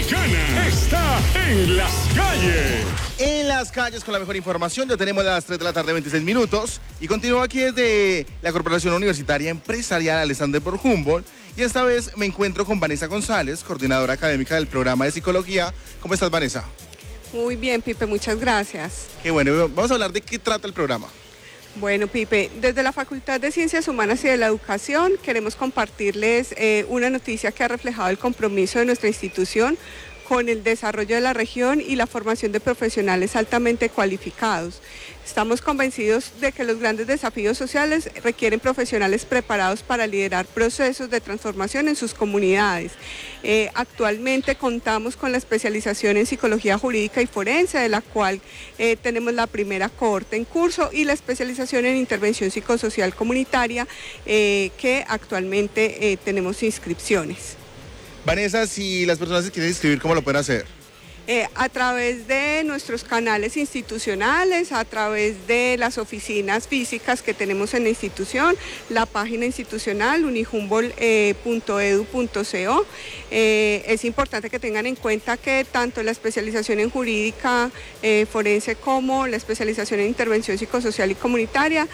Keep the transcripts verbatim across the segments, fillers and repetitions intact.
Tropicana está en las calles. En las calles con la mejor información, ya tenemos las tres de la tarde, veintiséis minutos, y continúo aquí desde la Corporación Universitaria Empresarial Alexander von Humboldt, y esta vez me encuentro con Vanessa González, coordinadora académica del programa de psicología. ¿Cómo estás, Vanessa? Muy bien, Pipe, muchas gracias. Qué bueno, vamos a hablar de qué trata el programa. Bueno, Pipe, desde la Facultad de Ciencias Humanas y de la Educación queremos compartirles eh, una noticia que ha reflejado el compromiso de nuestra institución con el desarrollo de la región y la formación de profesionales altamente cualificados. Estamos convencidos de que los grandes desafíos sociales requieren profesionales preparados para liderar procesos de transformación en sus comunidades. Eh, actualmente contamos con la especialización en psicología jurídica y forense, de la cual eh, tenemos la primera cohorte en curso, y la especialización en intervención psicosocial comunitaria, eh, que actualmente eh, tenemos inscripciones. Vanessa, si las personas se quieren inscribir, ¿cómo lo pueden hacer? Eh, a través de nuestros canales institucionales, a través de las oficinas físicas que tenemos en la institución, la página institucional unihumboldt punto edu punto co. Eh, es importante que tengan en cuenta que tanto la especialización en jurídica eh, forense como la especialización en intervención psicosocial y comunitaria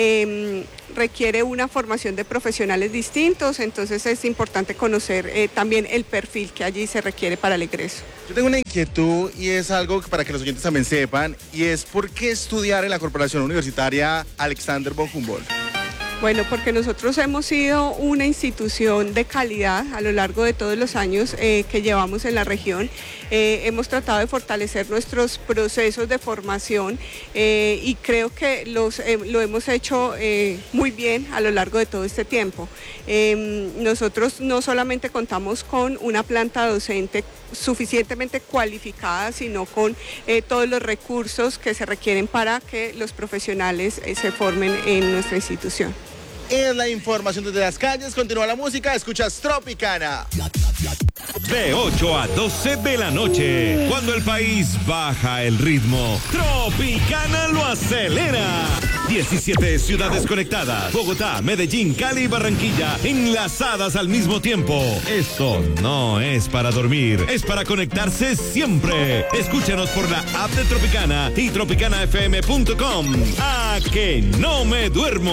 eh, requiere una formación de profesionales distintos, entonces es importante conocer eh, también el perfil que allí se requiere para el egreso. Yo tengo una inquietud y es algo para que los oyentes también sepan, y es ¿por qué estudiar en la Corporación Universitaria Alexander von Humboldt? Bueno, porque nosotros hemos sido una institución de calidad a lo largo de todos los años eh, que llevamos en la región. Eh, hemos tratado de fortalecer nuestros procesos de formación eh, y creo que los, eh, lo hemos hecho eh, muy bien a lo largo de todo este tiempo. Eh, nosotros no solamente contamos con una planta docente suficientemente cualificada, sino con eh, todos los recursos que se requieren para que los profesionales eh, se formen en nuestra institución. Es la información desde las calles, continúa la música, escuchas Tropicana. De ocho a doce de la noche, cuando el país baja el ritmo, Tropicana lo acelera. diecisiete ciudades conectadas, Bogotá, Medellín, Cali y Barranquilla, enlazadas al mismo tiempo. Esto no es para dormir, es para conectarse siempre. Escúchanos por la app de Tropicana y tropicana f m punto com. A que no me duermo.